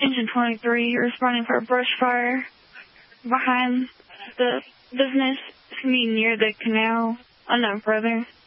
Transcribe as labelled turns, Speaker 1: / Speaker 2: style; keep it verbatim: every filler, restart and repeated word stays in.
Speaker 1: Engine twenty-three, responding for a brush fire behind the business. It's going to be near the canal. Oh, no, further.